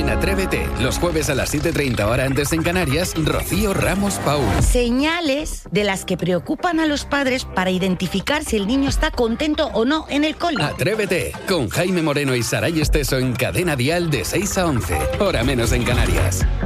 En Atrévete, los jueves a las 7:30 hora antes en Canarias, Rocío Ramos Paul. Señales de las que preocupan a los padres para identificar si el niño está contento o no en el cole. Atrévete, con Jaime Moreno y Saray Esteso en Cadena Dial de 6 a 11, hora menos en Canarias.